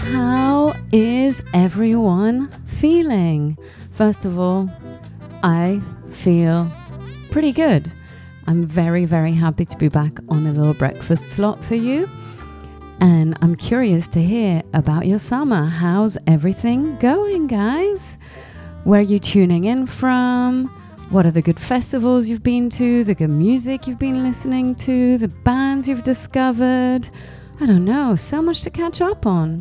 How is everyone feeling? First of all, I feel pretty good. I'm very, very happy to be back on a little breakfast slot for you. And I'm curious to hear about your summer. How's everything going, guys? Where are you tuning in from? What are the good festivals you've been to? The good music you've been listening to? The bands you've discovered? I don't know, so much to catch up on.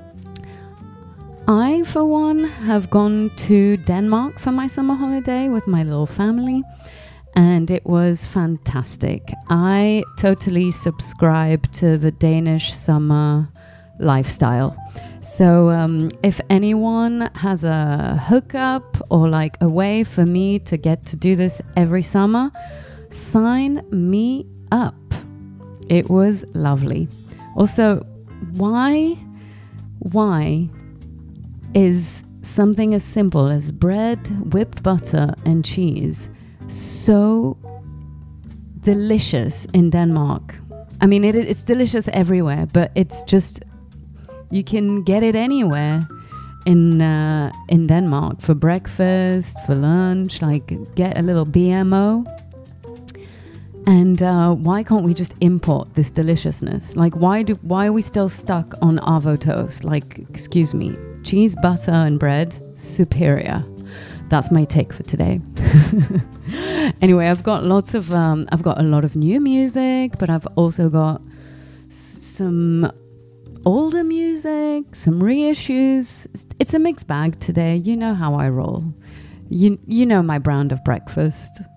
I, for one, have gone to Denmark for my summer holiday with my little family, and it was fantastic. I totally subscribe to the Danish summer lifestyle. So if anyone has a hookup or like a way for me to get to do this every summer, sign me up. It was lovely. Also, why is something as simple as bread, whipped butter, and cheese so delicious in Denmark? I mean, it's delicious everywhere, but it's just, you can get it anywhere in Denmark for breakfast, for lunch, like get a little BMO. And why can't we just import this deliciousness? Like, why are we still stuck on Arvo toast? Like, excuse me, cheese, butter, and bread, superior. That's my take for today. Anyway, I've got a lot of new music, but I've also got some older music, some reissues. It's a mixed bag today. You know how I roll. You know my brand of breakfast.